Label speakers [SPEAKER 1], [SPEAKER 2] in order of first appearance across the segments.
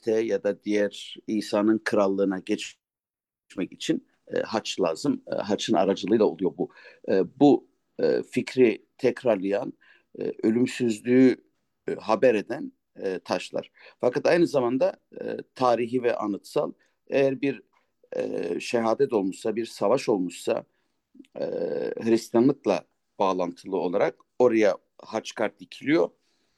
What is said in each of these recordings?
[SPEAKER 1] Hicrete ya da diğer İsa'nın krallığına geçmek için haç lazım. Haçın aracılığıyla oluyor bu. Bu fikri tekrarlayan, ölümsüzlüğü haber eden taşlar. Fakat aynı zamanda tarihi ve anıtsal, eğer bir şehadet olmuşsa, bir savaş olmuşsa, e, Hristiyanlıkla bağlantılı olarak oraya haçkar dikiliyor.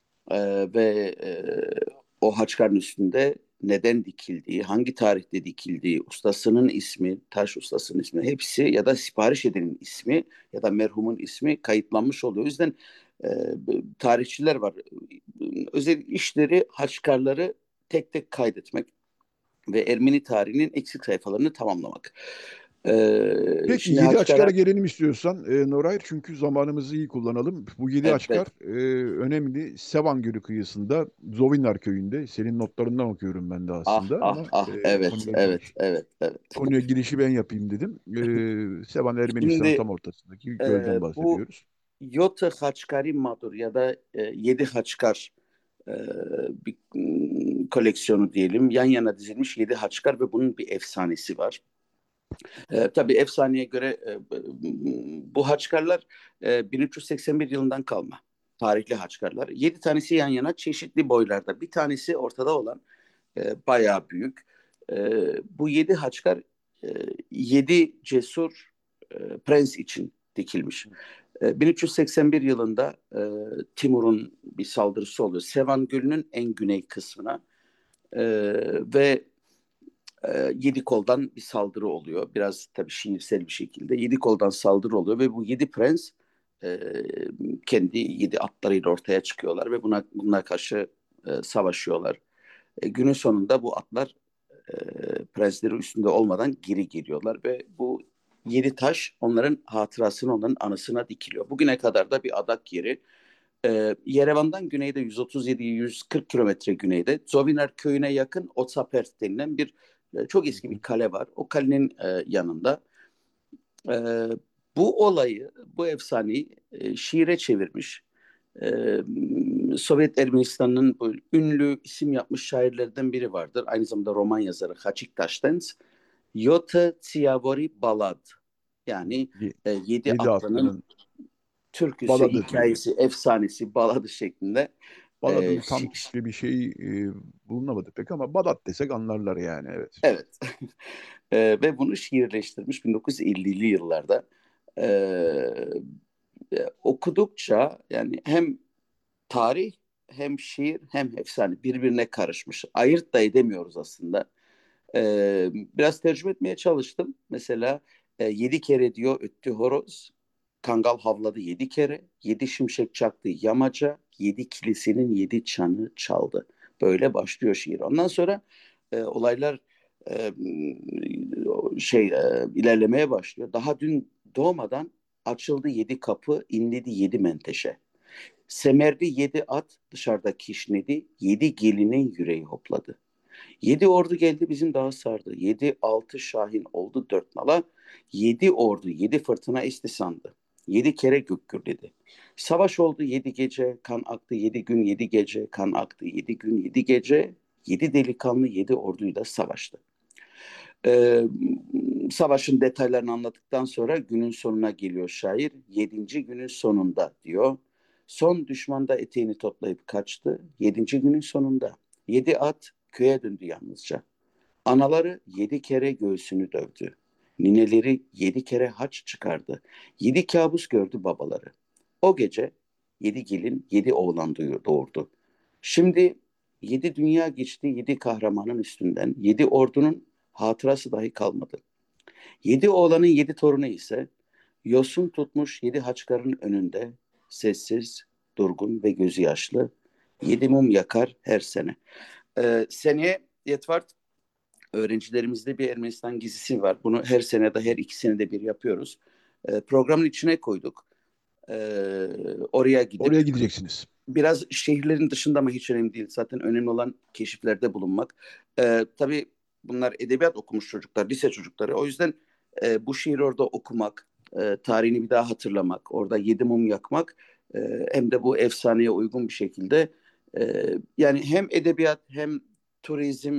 [SPEAKER 1] Ve o haçkarın üstünde neden dikildiği, hangi tarihte dikildiği, ustasının ismi, taş ustasının ismi, hepsi ya da sipariş edenin ismi ya da merhumun ismi kayıtlanmış oluyor. O yüzden e, tarihçiler var. Özel işleri, haçkarları tek tek kaydetmek ve Ermeni tarihinin eksik sayfalarını tamamlamak.
[SPEAKER 2] Peki
[SPEAKER 1] Şimdi
[SPEAKER 2] yedi açıklara
[SPEAKER 1] haçkara,
[SPEAKER 2] gelelim istiyorsan Noray, çünkü zamanımızı iyi kullanalım. Bu yedi açıklar
[SPEAKER 1] evet,
[SPEAKER 2] önemli. Sevan Gölü kıyısında Zovinar köyünde. Senin notlarından okuyorum ben de
[SPEAKER 1] ah
[SPEAKER 2] aslında,
[SPEAKER 1] ah
[SPEAKER 2] ama
[SPEAKER 1] ah, evet
[SPEAKER 2] konuya
[SPEAKER 1] evet
[SPEAKER 2] giriş
[SPEAKER 1] evet evet.
[SPEAKER 2] konuya girişi ben yapayım dedim. Sevan Ermenistan'ın
[SPEAKER 1] Şimdi
[SPEAKER 2] tam ortasındaki gölden
[SPEAKER 1] bu
[SPEAKER 2] bahsediyoruz.
[SPEAKER 1] Yota Haçkari Madur ya da Yedi Haçkar e, bir koleksiyonu diyelim. Yan yana dizilmiş yedi Haçkar ve bunun bir efsanesi var. Tabii efsaneye göre bu Haçkarlar 1381 yılından kalma tarihli Haçkarlar. Yedi tanesi yan yana çeşitli boylarda. Bir tanesi ortada olan bayağı büyük. Bu yedi Haçkar e, yedi cesur prens için dikilmiş. 1381 yılında Timur'un bir saldırısı oluyor. Sevan Gölü'nün en güney kısmına e, ve yedi koldan bir saldırı oluyor. Biraz tabii şiirsel bir şekilde. Yedi koldan saldırı oluyor ve bu yedi prens e, kendi yedi atlarıyla ortaya çıkıyorlar ve bunlara karşı savaşıyorlar. Günün sonunda bu atlar e, prensleri üstünde olmadan geri geliyorlar ve bu yedi taş onların hatırasını, onların anısına dikiliyor. Bugüne kadar da bir adak yeri. Yerevan'dan güneyde 137-140 kilometre güneyde Zovinar köyüne yakın Otsapert denilen bir çok
[SPEAKER 2] Hı
[SPEAKER 1] eski bir
[SPEAKER 2] hı.
[SPEAKER 1] kale var. O kalenin yanında e, bu olayı, bu efsaneyi şiire çevirmiş. E, Sovyet Ermenistan'ın bu ünlü isim yapmış şairlerden biri vardır. Aynı zamanda roman yazarı Haçik Taştens. Yota Tsiyavori Balad. Yani yedi
[SPEAKER 2] Yedi
[SPEAKER 1] atlının
[SPEAKER 2] atlının
[SPEAKER 1] türküsü,
[SPEAKER 2] baladı diyelim.
[SPEAKER 1] hikayesi, efsanesi, baladı şeklinde. E,
[SPEAKER 2] Baladın tam
[SPEAKER 1] şi-
[SPEAKER 2] Türkçe bir şey bulunamadı pek, ama Balat desek anlarlar yani, evet.
[SPEAKER 1] evet. Ve bunu şiirleştirmiş 1950'li yıllarda. E, Okudukça yani hem tarih hem şiir hem efsane birbirine karışmış. Ayırt da edemiyoruz aslında. Biraz tercüme etmeye çalıştım. Mesela yedi kere diyor öttü horoz. Kangal havladı yedi kere. Yedi şimşek çaktı yamaca. Yedi kilisenin yedi çanı çaldı. Böyle başlıyor şiir. Ondan sonra olaylar e, ilerlemeye başlıyor. Daha dün doğmadan açıldı yedi kapı, inledi yedi menteşe. Semerdi yedi at dışarıda kişnedi. Yedi gelinin yüreği hopladı. Yedi ordu geldi bizim dağı sardı. Yedi altı şahin oldu dört nala. Yedi ordu yedi fırtına esti sandı. Yedi kere gök gürledi. Savaş oldu yedi gece, kan aktı yedi gün yedi gece, kan aktı yedi gün yedi gece. Yedi delikanlı yedi orduyla savaştı. Ee, Savaşın detaylarını anlattıktan sonra günün sonuna geliyor şair. Yedinci günün sonunda diyor. Son düşman da eteğini toplayıp kaçtı. Yedinci günün sonunda. Yedi at köye döndü yalnızca. Anaları yedi kere göğsünü dövdü. Nineleri yedi kere haç çıkardı. Yedi kabus gördü babaları. O gece yedi gelin yedi oğlan doğurdu. Şimdi yedi dünya geçti yedi kahramanın üstünden. Yedi ordunun hatırası dahi kalmadı. Yedi oğlanın yedi torunu ise yosun tutmuş yedi haçkarın önünde sessiz, durgun ve gözü yaşlı. Yedi mum yakar her sene. Seneye Yetvart öğrencilerimizde bir Ermenistan gezisi var. Bunu her sene de her iki senede bir yapıyoruz. Programın içine koyduk. Oraya
[SPEAKER 2] Oraya
[SPEAKER 1] gidip
[SPEAKER 2] gideceksiniz.
[SPEAKER 1] biraz şehirlerin dışında ama hiç önemli değil. Zaten önemli olan keşiflerde bulunmak. Tabii bunlar edebiyat okumuş çocuklar, lise çocukları. O yüzden bu şiiri orada okumak, tarihini bir daha hatırlamak, orada yedi mum yakmak hem de bu efsaneye uygun bir şekilde yani hem edebiyat hem turizm